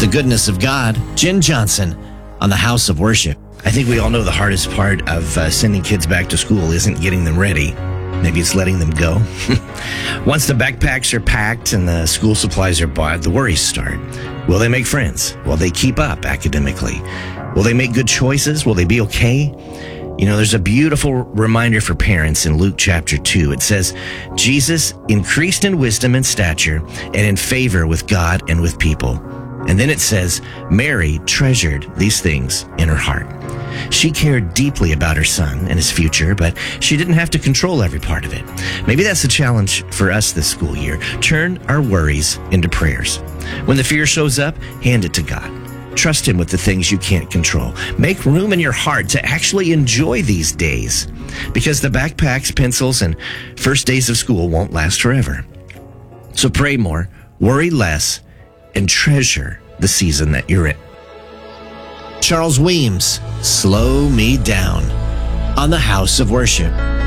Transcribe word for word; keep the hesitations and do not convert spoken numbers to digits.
the goodness of God, Jen Johnson on the House of Worship. I think we all know the hardest part of uh, sending kids back to school isn't getting them ready. Maybe it's letting them go. Once the backpacks are packed and the school supplies are bought, the worries start. Will they make friends? Will they keep up academically? Will they make good choices? Will they be okay? You know, there's a beautiful reminder for parents in Luke chapter two. It says, Jesus increased in wisdom and stature and in favor with God and with people. And then it says, Mary treasured these things in her heart. She cared deeply about her son and his future, but she didn't have to control every part of it. Maybe that's the challenge for us this school year. Turn our worries into prayers. When the fear shows up, hand it to God. Trust him with the things you can't control. Make room in your heart to actually enjoy these days, because the backpacks, pencils, and first days of school won't last forever. So pray more, worry less, and treasure the season that you're in. Charles Weems, Slow Me Down on the House of Worship.